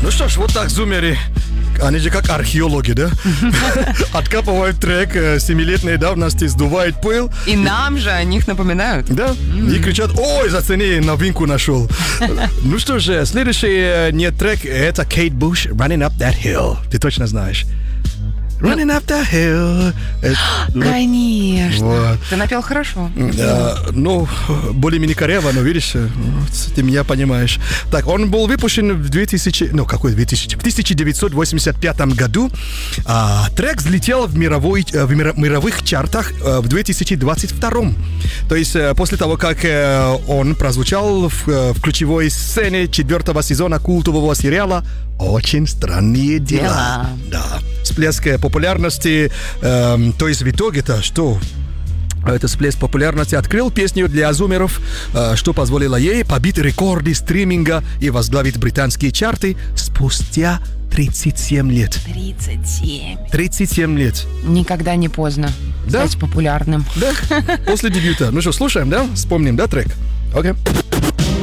Ну что ж, вот так зумеры, они же как археологи, да? Откапывают трек 7-летней давности, сдувают пыл. И нам же о них напоминают. Да, и кричат: ой, зацени, новинку нашел. Ну что же, следующий трек, это Кейт Буш, Running Up That Hill. Ты точно знаешь. Running Up That Hill. Конечно. Вот. Ты напел хорошо. Ну, более-менее коряво, но видишь, ты меня понимаешь. Так, он был выпущен в 1985 году. Трек взлетел в мировых чартах в 2022. То есть после того, как он прозвучал в ключевой сцене 4-го сезона культового сериала «Очень странные дела». Да. Всплеск популярности, то есть в итоге-то что? Этот всплеск популярности открыл песню для зумеров, что позволило ей побить рекорды стриминга и возглавить британские чарты спустя 37 лет. 37 лет. Никогда не поздно стать популярным. Да, после дебюта. Ну что, слушаем, да? Вспомним, да, трек? Окей.